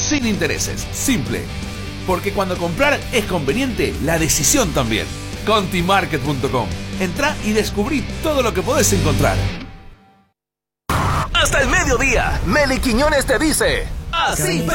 sin intereses. Simple. Porque cuando comprar es conveniente, la decisión también. Contimarket.com. Entrá y descubrí todo lo que podés encontrar. Hasta el mediodía, Meli Quiñones te dice: así